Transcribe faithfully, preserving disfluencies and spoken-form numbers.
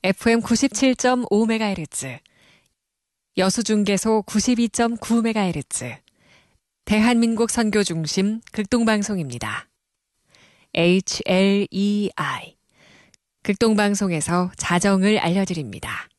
에프엠 구십칠 점 오 메가헤르츠, 여수중계소 구십이 점 구 메가헤르츠, 대한민국 선교중심 극동방송입니다. 에이치 엘 이 아이, 극동방송에서 자정을 알려드립니다.